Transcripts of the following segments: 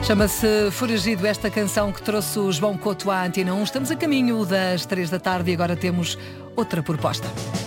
Chama-se Foragido, esta canção que trouxe o João Couto à Antena 1. Estamos a caminho das 3 da tarde e agora temos outra proposta.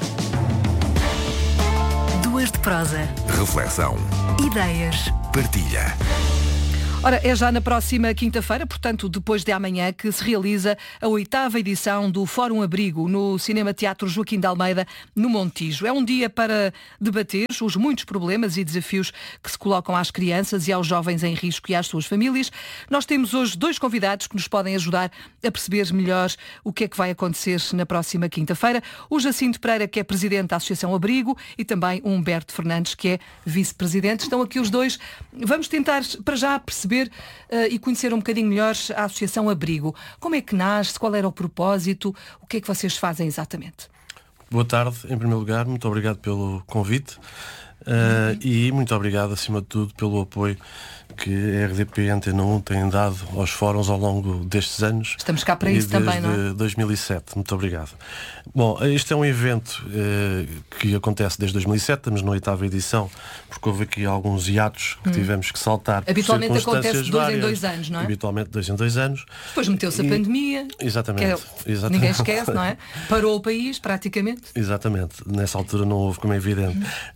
Duas de prosa. Reflexão. Ideias. Partilha. Ora, é já na próxima quinta-feira, portanto, depois de amanhã, que se realiza a 8ª edição do Fórum Abrigo no Cinema Teatro Joaquim de Almeida, no Montijo. É um dia para debater os muitos problemas e desafios que se colocam às crianças e aos jovens em risco e às suas famílias. Nós temos hoje 2 convidados que nos podem ajudar a perceber melhor o que é que vai acontecer na próxima quinta-feira. O Jacinto Pereira, que é presidente da Associação Abrigo, e também o Humberto Fernandes, que é vice-presidente. Estão aqui os dois. Vamos tentar, para já, perceber e conhecer um bocadinho melhor a Associação Abrigo. Como é que nasce? Qual era o propósito? O que é que vocês fazem exatamente? Boa tarde, em primeiro lugar, muito obrigado pelo convite e muito obrigado, acima de tudo, pelo apoio que a RDP e a Antena 1 têm dado aos fóruns ao longo destes anos. Estamos cá para isso também, não é? Desde 2007, muito obrigado. Bom, este é um evento que acontece desde 2007, estamos na 8ª edição, porque houve aqui alguns hiatos que tivemos que saltar. Habitualmente acontece de 2 em 2 várias. anos, não é? Habitualmente 2 em 2 anos. Depois meteu-se a pandemia. Exatamente. Ninguém esquece, não é? Parou o país, praticamente. Exatamente. Nessa altura não houve, como é evidente.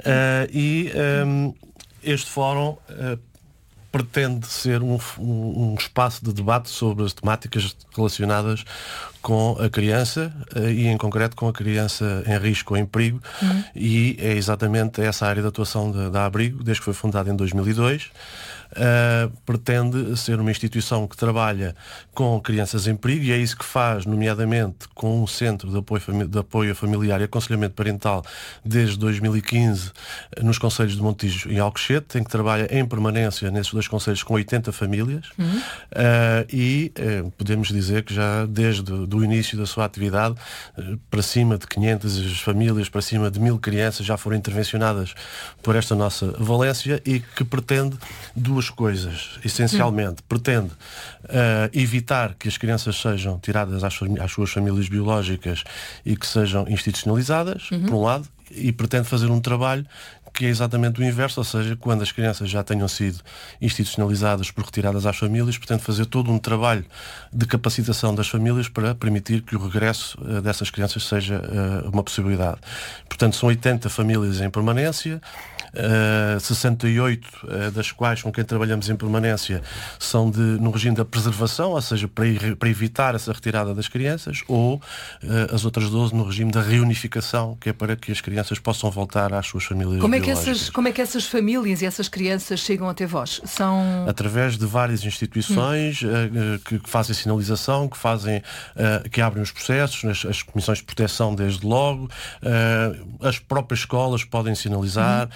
Este fórum pretende ser um espaço de debate sobre as temáticas relacionadas com a criança e, em concreto, com a criança em risco ou em perigo. E é exatamente essa área de atuação da Abrigo, desde que foi fundada em 2002. Pretende ser uma instituição que trabalha com crianças em perigo, e é isso que faz, nomeadamente com um centro de apoio familiar e aconselhamento parental desde 2015 nos concelhos de Montijo e Alcochete, em que trabalha em permanência nesses 2 concelhos com 80 famílias. Podemos dizer que já desde o início da sua atividade, para cima de 500 famílias, para cima de 1000 crianças já foram intervencionadas por esta nossa valência, e que pretende duas coisas, essencialmente. Pretende evitar que as crianças sejam tiradas às suas famílias biológicas e que sejam institucionalizadas, por um lado, e pretende fazer um trabalho que é exatamente o inverso, ou seja, quando as crianças já tenham sido institucionalizadas por retiradas às famílias, pretende fazer todo um trabalho de capacitação das famílias para permitir que o regresso dessas crianças seja uma possibilidade. Portanto, são 80 famílias em permanência, 68 das quais com quem trabalhamos em permanência são no regime da preservação, ou seja, para evitar essa retirada das crianças, ou as outras 12 no regime da reunificação, que é para que as crianças possam voltar às suas famílias biológicas. Como é que essas famílias e essas crianças chegam até vós? São... Através de várias instituições que fazem sinalização, que abrem os processos, as comissões de proteção desde logo, as próprias escolas podem sinalizar,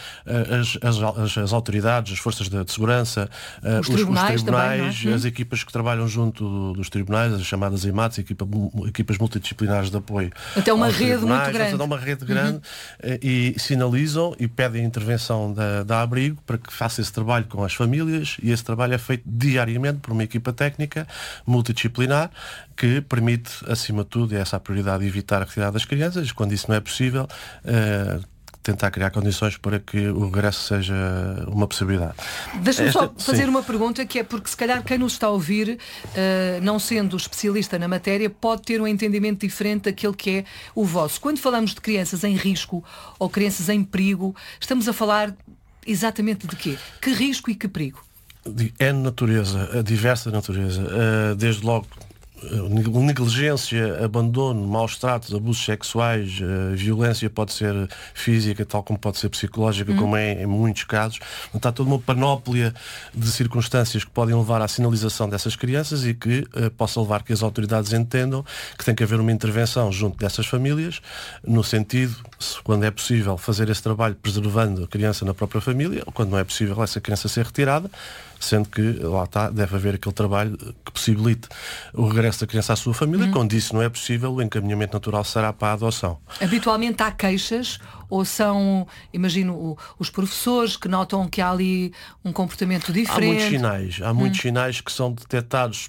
as autoridades, as forças de segurança, os tribunais também, as equipas que trabalham junto dos tribunais, as chamadas EMATs, equipas multidisciplinares de apoio. Até uma rede muito grande. Até uma rede grande, e sinalizam e pedem a intervenção da Abrigo para que faça esse trabalho com as famílias, e esse trabalho é feito diariamente por uma equipa técnica multidisciplinar que permite, acima de tudo, essa a prioridade de evitar a retirada das crianças, quando isso não é possível, tentar criar condições para que o regresso seja uma possibilidade. Deixa-me só fazer uma pergunta, que é porque se calhar quem nos está a ouvir, não sendo especialista na matéria, pode ter um entendimento diferente daquele que é o vosso. Quando falamos de crianças em risco ou crianças em perigo, estamos a falar exatamente de quê? Que risco e que perigo? É natureza, a diversa natureza. Desde logo negligência, abandono, maus tratos, abusos sexuais, violência pode ser física, tal como pode ser psicológica, como é em muitos casos. Está toda uma panóplia de circunstâncias que podem levar à sinalização dessas crianças e que possa levar que as autoridades entendam que tem que haver uma intervenção junto dessas famílias, no sentido, quando é possível, fazer esse trabalho preservando a criança na própria família, ou quando não é possível essa criança ser retirada, sendo que, lá está, deve haver aquele trabalho que possibilite o regresso da criança à sua família. Quando isso não é possível, o encaminhamento natural será para a adoção. Habitualmente há queixas, ou são, imagino, os professores que notam que há ali um comportamento diferente? Há muitos sinais que são detectados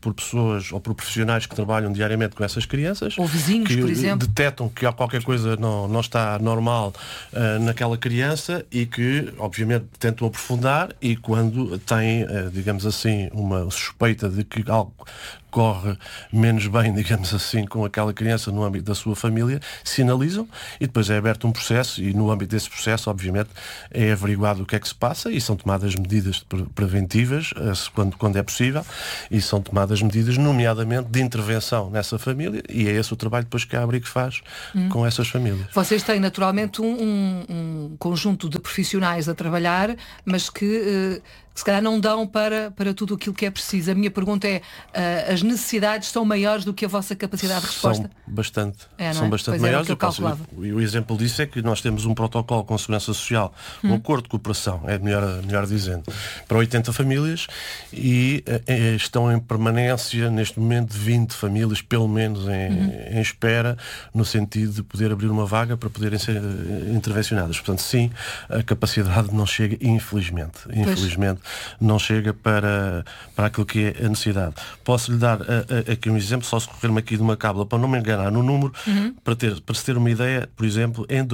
por pessoas ou por profissionais que trabalham diariamente com essas crianças. Ou vizinhos, que por exemplo. detectam que há qualquer coisa não está normal naquela criança e que, obviamente, tentam aprofundar e quando têm, digamos assim, uma suspeita de que algo corre menos bem, digamos assim, com aquela criança no âmbito da sua família, sinalizam e depois é aberto um processo e no âmbito desse processo, obviamente, é averiguado o que é que se passa e são tomadas medidas preventivas quando é possível e são tomadas medidas, nomeadamente, de intervenção nessa família e é esse o trabalho depois que a Abrigo faz com essas famílias. Vocês têm naturalmente um conjunto de profissionais a trabalhar, mas que se calhar não dão para tudo aquilo que é preciso. A minha pergunta é, as necessidades são maiores do que a vossa capacidade de resposta? São bastante maiores. O exemplo disso é que nós temos um protocolo com a Segurança Social, um acordo de cooperação, é melhor dizendo, para 80 famílias e estão em permanência neste momento 20 famílias, pelo menos em espera, no sentido de poder abrir uma vaga para poderem ser intervencionadas. Portanto, sim, a capacidade não chega, infelizmente, não chega para aquilo que é a necessidade. Posso lhe dar aqui um exemplo, só se recorrer-me aqui de uma cábula, para não me enganar no número, para se ter uma ideia, por exemplo, em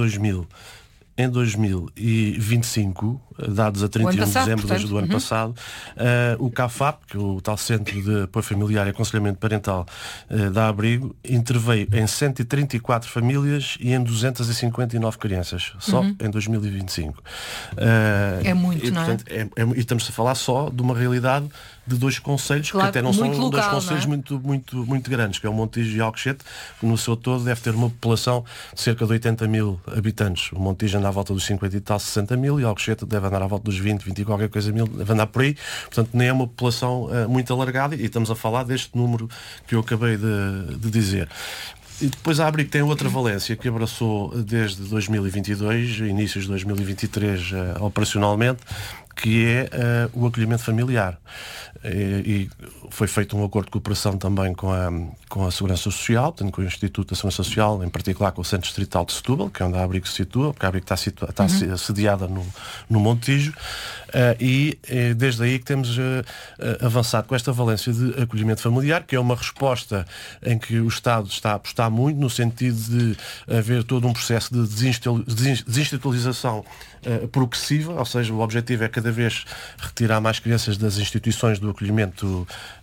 2025, dados a 31 de dezembro do ano passado, o CAFAP, que é o tal Centro de Apoio Familiar e Aconselhamento Parental da Abrigo, interveio em 134 famílias e em 259 crianças, só em 2025. É muito, não é? Portanto, e estamos a falar só de uma realidade de dois concelhos, claro, que até não são local, dois concelhos não é? muito grandes, que é o Montijo e Alcochete, que no seu todo deve ter uma população de cerca de 80 mil habitantes. O Montijo anda à volta dos 50 e tal, 60 mil, e Alcochete deve andar à volta dos 20 e qualquer coisa mil, deve andar por aí. Portanto, nem é uma população muito alargada, e estamos a falar deste número que eu acabei de dizer. E depois a Abrigo tem outra valência que abraçou desde 2022, inícios de 2023, operacionalmente, que é o acolhimento familiar. E foi feito um acordo de cooperação também com a Segurança Social, portanto, com o Instituto da Segurança Social, em particular com o Centro Distrital de Setúbal, que é onde a Abrigo se situa, porque a Abrigo está sediada no Montijo, e desde aí que temos avançado com esta valência de acolhimento familiar, que é uma resposta em que o Estado está a apostar muito, no sentido de haver todo um processo de desinstitucionalização progressiva, ou seja, o objetivo é cada vez retirar mais crianças das instituições do acolhimento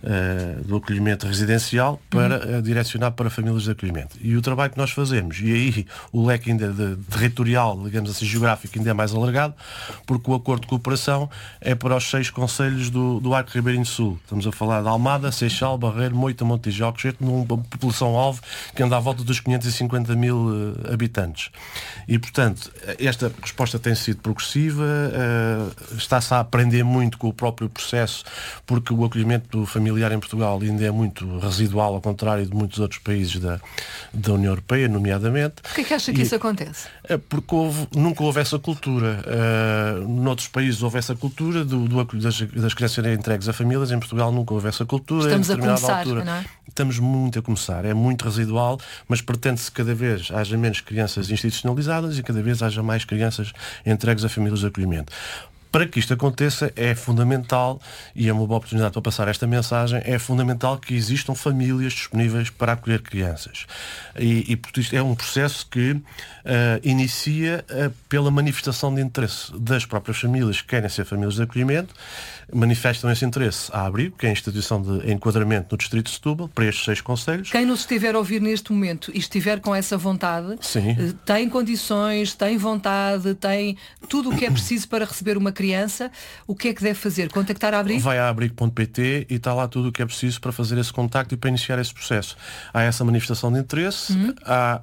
residencial para direcionar para famílias de acolhimento. E o trabalho que nós fazemos, e aí o leque ainda territorial, digamos assim, geográfico, ainda é mais alargado, porque o acordo de cooperação é para os 6 concelhos do Arco Ribeirinho Sul. Estamos a falar de Almada, Seixal, Barreiro, Moita, Montijo e Alcochete, numa população-alvo que anda à volta dos 550 mil habitantes. E, portanto, esta resposta tem sido progressiva, está-se a aprender muito com o próprio processo, porque o acolhimento familiar em Portugal ainda é muito residual, ao contrário de muitos outros países da União Europeia, nomeadamente. Porquê que acha que isso acontece? Porque nunca houve essa cultura. Noutros países houve essa cultura das crianças serem entregues a famílias. Em Portugal nunca houve essa cultura. Estamos a começar, altura, não é? Estamos muito a começar. É muito residual, mas pretende-se que cada vez haja menos crianças institucionalizadas e cada vez haja mais crianças entregues a famílias de acolhimento. Para que isto aconteça é fundamental, e é uma boa oportunidade para passar esta mensagem, é fundamental que existam famílias disponíveis para acolher crianças. E porque isto é um processo que inicia pela manifestação de interesse das próprias famílias que querem ser famílias de acolhimento, manifestam esse interesse à Abrigo, que é a instituição de enquadramento no Distrito de Setúbal, para estes 6 concelhos. Quem nos estiver a ouvir neste momento e estiver com essa vontade, tem condições, tem vontade, tem tudo o que é preciso para receber uma criança, o que é que deve fazer? Contactar a Abrigo? Vai a abrigo.pt e está lá tudo o que é preciso para fazer esse contacto e para iniciar esse processo. Há essa manifestação de interesse, há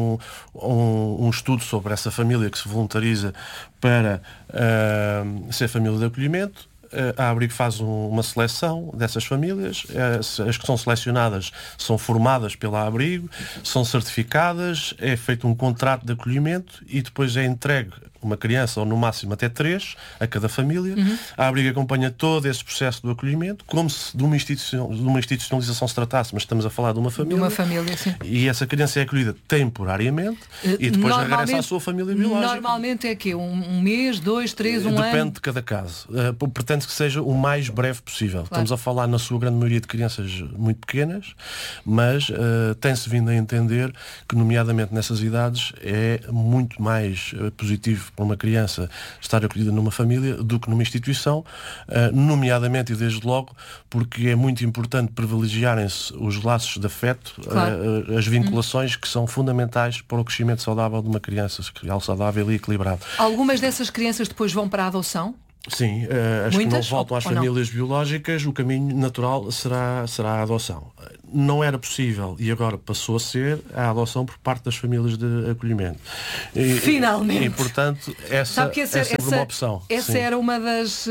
um estudo sobre essa família que se voluntariza para ser família de acolhimento. A Abrigo faz uma seleção dessas famílias, as que são selecionadas são formadas pela Abrigo, são certificadas, é feito um contrato de acolhimento e depois é entregue uma criança, ou no máximo até 3, a cada família. A Abrigo acompanha todo esse processo do acolhimento, como se de uma institucionalização se tratasse, mas estamos a falar de uma família. De uma família, sim. E essa criança é acolhida temporariamente e depois regressa à sua família biológica. Normalmente é que um mês, 2, 3, um ano? Depende de cada caso. Pretende que seja o mais breve possível. Claro. Estamos a falar na sua grande maioria de crianças muito pequenas, mas tem-se vindo a entender que, nomeadamente nessas idades, é muito mais positivo para uma criança estar acolhida numa família do que numa instituição, nomeadamente e desde logo porque é muito importante privilegiarem-se os laços de afeto, Claro. as vinculações que são fundamentais para o crescimento saudável de uma criança, saudável e equilibrado. Algumas dessas crianças depois vão para a adoção? Sim, as Muitas? que não voltam às Ou não? famílias biológicas, o caminho natural será a adoção. Não era possível e agora passou a ser a adoção por parte das famílias de acolhimento. Finalmente! E portanto, essa Sabe que é sempre uma opção. Essa Sim. era uma das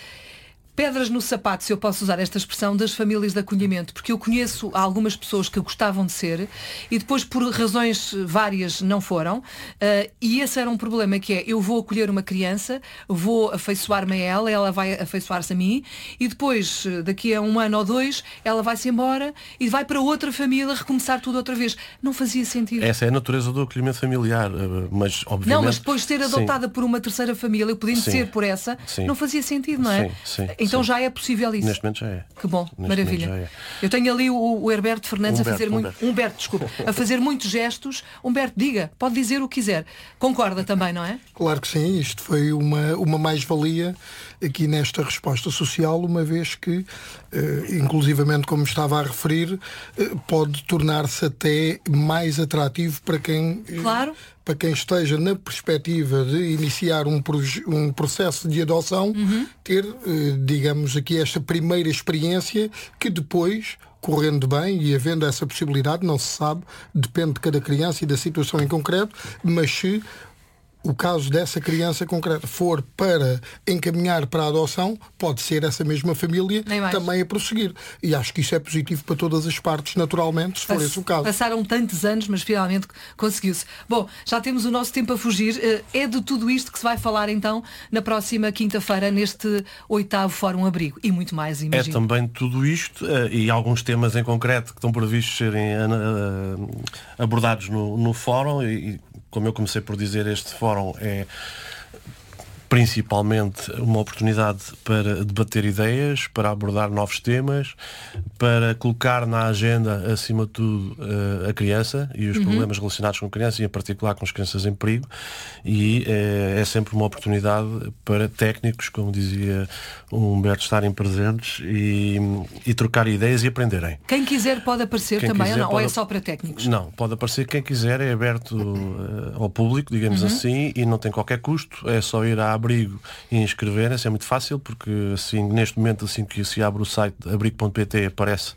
pedras no sapato, se eu posso usar esta expressão, das famílias de acolhimento, porque eu conheço algumas pessoas que gostavam de ser e depois por razões várias não foram, e esse era um problema, que é: eu vou acolher uma criança, vou afeiçoar-me a ela, ela vai afeiçoar-se a mim e depois, daqui a 1 ano ou 2, ela vai-se embora e vai para outra família recomeçar tudo outra vez. Não fazia sentido. Essa é a natureza do acolhimento familiar, mas obviamente... Não, mas depois de ser sim. adotada por uma terceira família, podendo Sim. ser por essa, Sim. não fazia sentido, não é? Sim, Então sim. já é possível isso. Neste momento já é. Que bom, Neste maravilha. momento já é. Eu tenho ali o Herberto Fernandes a fazer muito. Humberto. Humberto, desculpa, a fazer muitos gestos. Humberto, diga, pode dizer o que quiser. Concorda também, não é? Claro que sim, isto foi uma mais-valia aqui nesta resposta social, uma vez que, inclusivamente como estava a referir, pode tornar-se até mais atrativo para quem... Claro. Para quem esteja na perspectiva de iniciar um processo de adoção, ter, digamos aqui, esta primeira experiência que depois, correndo bem e havendo essa possibilidade, não se sabe, depende de cada criança e da situação em concreto, mas se o caso dessa criança concreta for para encaminhar para a adoção, pode ser essa mesma família também a prosseguir. E acho que isso é positivo para todas as partes, naturalmente, se for esse o caso. Passaram tantos anos, mas finalmente conseguiu-se. Bom, já temos o nosso tempo a fugir. É de tudo isto que se vai falar então na próxima quinta-feira, neste 8º Fórum Abrigo. E muito mais, imagino. É também tudo isto e alguns temas em concreto que estão previstos serem abordados no fórum e como eu comecei por dizer, este fórum é principalmente uma oportunidade para debater ideias, para abordar novos temas, para colocar na agenda, acima de tudo, a criança e os problemas relacionados com a criança e, em particular, com as crianças em perigo. E é sempre uma oportunidade para técnicos, como dizia o Humberto, estarem presentes e trocar ideias e aprenderem. Quem quiser pode aparecer também, ou não? Ou é só para técnicos? Não, pode aparecer quem quiser, é aberto ao público, digamos assim, e não tem qualquer custo, é só ir à Abrigo e inscreverem-se, é muito fácil, porque assim, neste momento, assim que se abre o site abrigo.pt, aparece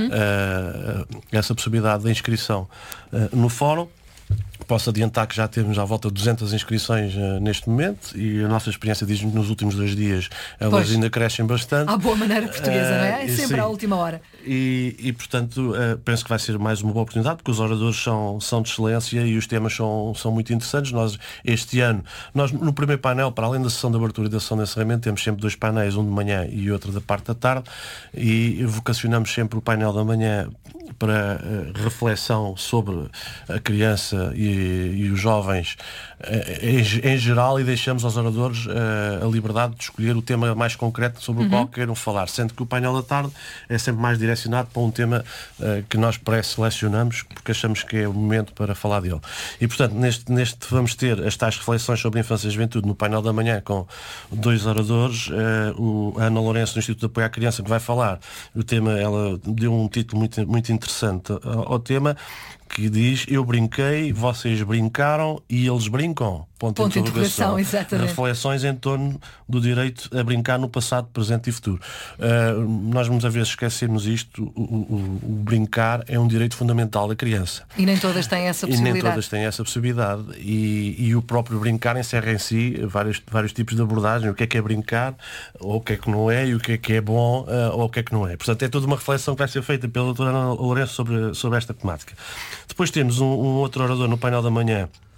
essa possibilidade de inscrição no fórum. Posso adiantar que já temos à volta de 200 inscrições neste momento e a nossa experiência diz que nos últimos 2 dias elas ainda crescem bastante. À boa maneira portuguesa, não é? É sempre sim. à última hora. E portanto, penso que vai ser mais uma boa oportunidade, porque os oradores são de excelência e os temas são muito interessantes. Nós, este ano, no primeiro painel, para além da sessão de abertura e da sessão de encerramento, temos sempre 2 painéis, um de manhã e outro da parte da tarde, e vocacionamos sempre o painel da manhã para reflexão sobre a criança e os jovens em geral, e deixamos aos oradores a liberdade de escolher o tema mais concreto sobre o qual queiram falar, sendo que o painel da tarde é sempre mais direcionado para um tema que nós pré-selecionamos porque achamos que é o momento para falar dele. E portanto, neste vamos ter as tais reflexões sobre a infância e juventude no painel da manhã com 2 oradores, a Ana Lourenço do Instituto de Apoio à Criança, que vai falar o tema. Ela deu um título muito interessante ao tema, que diz: eu brinquei, vocês brincaram e eles brincam. Ponto de interrogação. Exatamente. Reflexões em torno do direito a brincar no passado, presente e futuro. Nós muitas vezes esquecemos isto. O brincar é um direito fundamental da criança. E nem todas têm essa possibilidade. E nem todas têm essa possibilidade. E o próprio brincar encerra em si vários tipos de abordagem. O que é brincar, ou o que é que não é, e o que é bom, ou o que é que não é. Portanto, é toda uma reflexão que vai ser feita pela doutora Ana Lourenço sobre esta temática. Depois temos um outro orador no painel da manhã,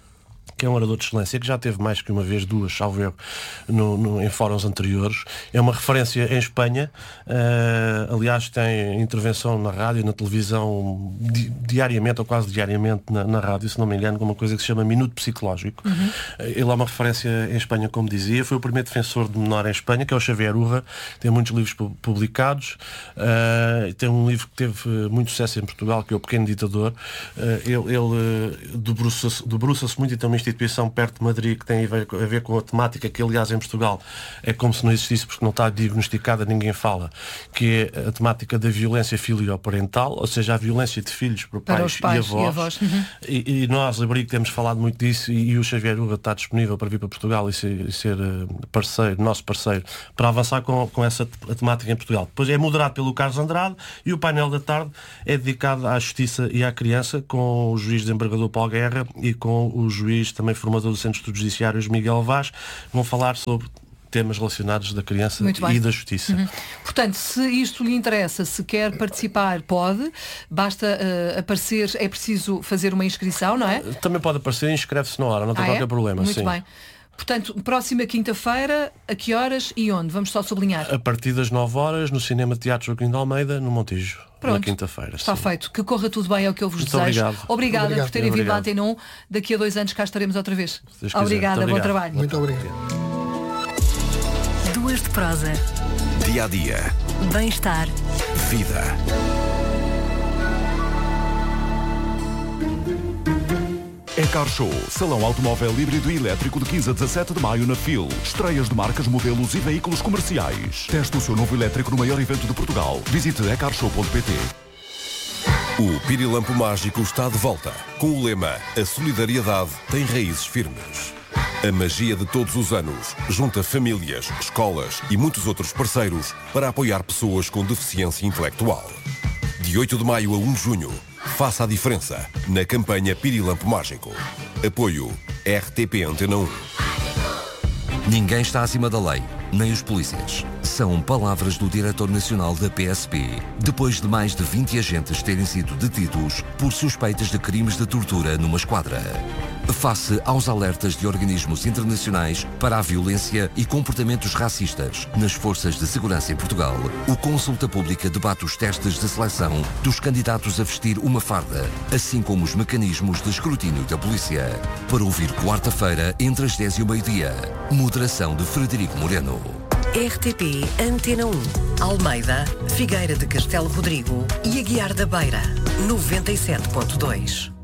que é um orador de excelência, que já teve mais que uma vez, duas, salvo erro, em fóruns anteriores. É uma referência em Espanha. Aliás, tem intervenção na rádio, na televisão, diariamente ou quase diariamente na rádio, se não me engano, com uma coisa que se chama Minuto Psicológico. Ele é uma referência em Espanha, como dizia. Foi o primeiro defensor de menor em Espanha, que é o Xavier Urra. Tem muitos livros publicados. Tem um livro que teve muito sucesso em Portugal, que é O Pequeno Ditador. Ele debruça-se muito, então, uma instituição perto de Madrid que tem a ver com a temática que, aliás, em Portugal é como se não existisse, porque não está diagnosticada, ninguém fala, que é a temática da violência filioparental, ou seja, a violência de filhos por pais e avós. E nós, Abrigo, temos falado muito disso, e o Xavier Urra está disponível para vir para Portugal e ser parceiro, nosso parceiro, para avançar com essa temática em Portugal. Depois é moderado pelo Carlos Andrade, e o painel da tarde é dedicado à justiça e à criança, com o juiz desembargador Paulo Guerra e com o juiz também formador do Centro de Estudos Judiciários Miguel Vaz. Vão falar sobre temas relacionados da criança e da justiça. Portanto, se isto lhe interessa, se quer participar, pode. Basta aparecer, é preciso fazer uma inscrição, não é? Também pode aparecer e inscreve-se na hora, não tem qualquer problema. Muito bem. Portanto, próxima quinta-feira, a que horas e onde? Vamos só sublinhar. A partir das 9 horas, no Cinema Teatro Joaquim de Almeida, no Montijo. Pronto, na quinta-feira. Está feito. Que corra tudo bem, é o que eu vos Muito desejo. Obrigado. Obrigada por terem vindo à Antena 1. Daqui a 2 anos cá estaremos outra vez. Obrigada, bom trabalho. Muito obrigado. Duas de prosa. Dia a dia. Bem-estar. Vida. Car Show, salão automóvel híbrido e elétrico de 15 a 17 de maio na FIL. Estreias de marcas, modelos e veículos comerciais. Teste o seu novo elétrico no maior evento de Portugal. Visite ecarshow.pt. O Pirilampo Mágico está de volta, com o lema A solidariedade tem raízes firmes. A magia de todos os anos junta famílias, escolas e muitos outros parceiros para apoiar pessoas com deficiência intelectual. De 8 de maio a 1 de junho, faça a diferença na campanha Pirilampo Mágico. Apoio RTP Antena 1. Ninguém está acima da lei, nem os polícias. São palavras do diretor nacional da PSP, depois de mais de 20 agentes terem sido detidos por suspeitas de crimes de tortura numa esquadra. Face aos alertas de organismos internacionais para a violência e comportamentos racistas nas forças de segurança em Portugal, o Consulta Pública debate os testes de seleção dos candidatos a vestir uma farda, assim como os mecanismos de escrutínio da polícia. Para ouvir quarta-feira, entre as 10 e o meio-dia. Moderação de Frederico Moreno. RTP Antena 1. Almeida, Figueira de Castelo Rodrigo e Aguiar da Beira. 97.2.